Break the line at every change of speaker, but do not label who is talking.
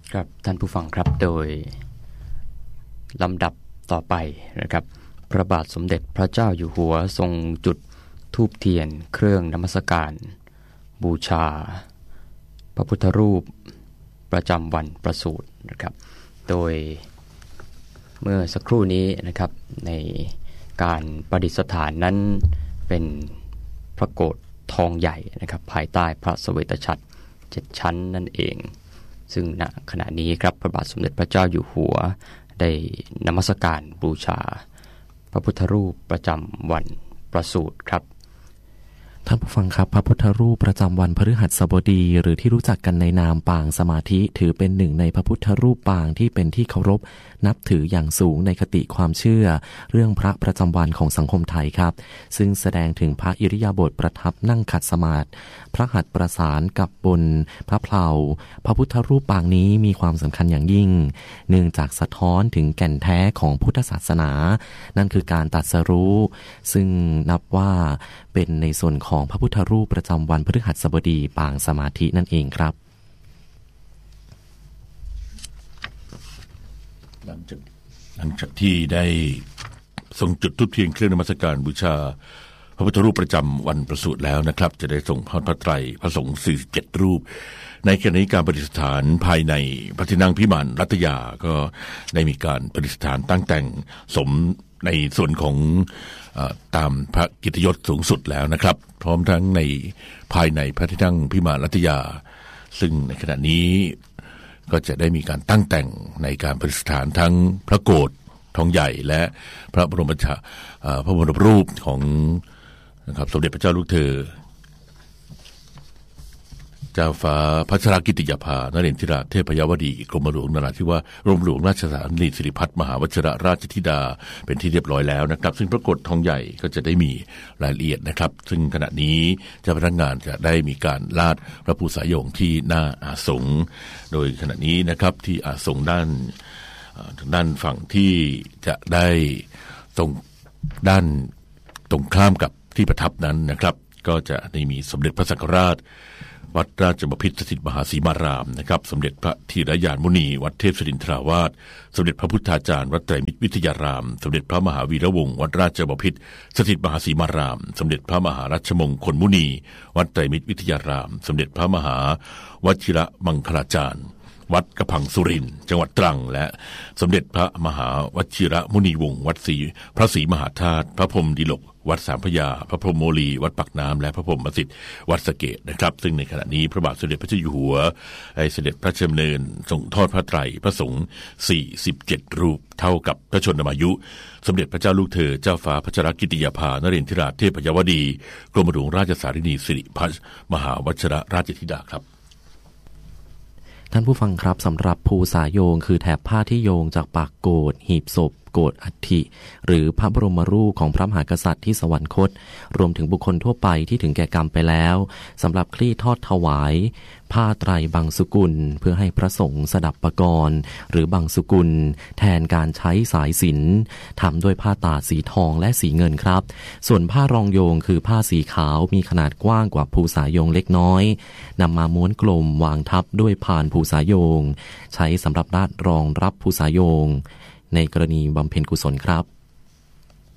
ครับท่านผู้ฟังครับโดยลำดับต่อไปนะครับพระบาทสมเด็จพระเจ้าอยู่หัวทรงจุดธูปเทียนเครื่องนมัสการบูชาพระพุทธรูปประจำวันประสูตินะครับโดยเมื่อสักครู่นี้นะครับในการประดิษฐานนั้นเป็นพระโกฐทองใหญ่นะครับภายใต้พระเสวตฉัตร7 ชั้นนั่นเองซึ่งณขณะนี้ครับพระบาทสมเด็จพระเจ้าอยู่หัวได้นมัสการบูชาพระพุทธรูปประจำวันประสูติครับ
ท่านผู้ฟังครับพระพุทธรูปประจำวันพฤหัสบดีหรือที่รู้จักกันในนามปางสมาธิถือเป็นหนึ่งในพระพุทธรูปปางที่เป็นที่เคารพนับถืออย่างสูงในคติความเชื่อเรื่องพระประจำวันของสังคมไทยครับซึ่งแสดงถึงพระอิริยาบถประทับนั่งขัดสมาธิพระหัตถ์ประสานกับบนพระเพลาพระพุทธรูปปางนี้มีความสำคัญอย่างยิ่งเนื่องจากสะท้อนถึงแก่นแท้ของพุทธศาสนานั่นคือการตรัสรู้ซึ่งนับว่าเป็นในส่วนของพระพุทธรูปประจำวันพฤหัสบดีปางสมาธินั่นเองครับ
หลังจากที่ได้ทรงจุดธูปเทียนเครื่องนมัสการบูชาพระพุทธรูปประจำวันประสูติแล้วนะครับจะได้ส่งพระไตรพระสงฆ์47 รูปในขณะนี้การประดิษฐานภายในพระที่นั่งพิมานรัตยาก็ได้มีการประดิษฐานตั้งแต่งสมในส่วนของตามพระกิตติยศสูงสุดแล้วนะครับพร้อมทั้งในภายในพระที่นั่งพิมานรัตยาซึ่งในขณะนี้ก็จะได้มีการตั้งแต่งในการประดิษฐานทั้งพระโกฐทองใหญ่และพระบรมรูปของนะครับสมเด็จพระเจ้าลูกเธอเจ้าฟ้าพัชรกิติยาภานเรนทราเทพยวดีกรมหลวงนราธิวาสกรมหลวงราชสานีสิริพัฒน์มหาวชิรราชธิดาเป็นที่เรียบร้อยแล้วนะครับซึ่งพระโกฐทองใหญ่ก็จะได้มีรายละเอียดนะครับซึ่งขณะนี้เจ้าพนักงานจะได้มีการลาดพระภูษายงที่หน้าอาสงฆ์โดยขณะนี้นะครับที่อาสงฆ์ด้านฝั่งที่จะได้ตรงด้านตรงข้ามกับที่ประทับนั้นนะครับก็จะได้มีสมเด็จพระสังฆราชวัดราชบพิตรสถิตมหาสีมารามนะครับสมเด็จพระธีรยานมุนีวัดเทพศิรินทราวาสสมเด็จพระพุทธาจารย์วัดไตรมิตรวิทยารามสมเด็จพระมหาวีระวงศ์วัดราชบพิตรสถิตมหาสีมารามสมเด็จพระมหารัชมงคลมุนีวัดไตรมิตรวิทยารามสมเด็จพระมหาวชิระมังคลาจารย์วัดกระพังสุรินทร์จังหวัดตรังและสมเด็จพระมหาวชิระมุนีวงศ์วัดพระศรีมหาธาตุพระพรหมดิลกวัดสามพระยาพระพรหมโมลีวัดปากน้ำและพระพรหมประสิทธิ์วัดสะเกษนะครับซึ่งในขณะนี้พระบาทสมเด็จพระเจ้าอยู่หัวได้เสด็จพระราชดำเนินส่งทอดพระไตรพระสงฆ์47 รูปเท่ากับพระชนมายุสมเด็จพระเจ้าลูกเธอเจ้าฟ้าพัชรกิติยาภานเรนทราเทพยวดีกรมหลวงราชสารินีสิริพัฒน์มหาวชิรราชธิดาครับ
ท่านผู้ฟังครับสำหรับภูษาโยงคือแถบผ้าที่โยงจากปากโกฐหีบศพโกฐอัฐิหรือพระบรมรูปของพระมหากษัตริย์ที่สวรรคตรวมถึงบุคคลทั่วไปที่ถึงแก่กรรมไปแล้วสำหรับคลี่ทอดถวายผ้าไตรบังสุกุลเพื่อให้พระสงฆ์สดับปกรณ์หรือบังสุกุลแทนการใช้สายสิญจน์ทำด้วยผ้าตาดสีทองและสีเงินครับส่วนผ้ารองโยงคือผ้าสีขาวมีขนาดกว้างกว่าภูษาโยงเล็กน้อยนำมาม้วนกลมวางทับด้วยพานภูษาโยงใช้สำหรับลาดรองรับภูษาโยงในกรณีบำเพ็ญกุศลครับ